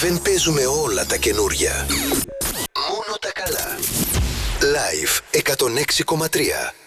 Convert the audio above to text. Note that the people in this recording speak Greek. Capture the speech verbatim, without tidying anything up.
Δεν παίζουμε όλα τα καινούρια. Μόνο τα καλά. Live εκατόν έξι κόμμα τρία.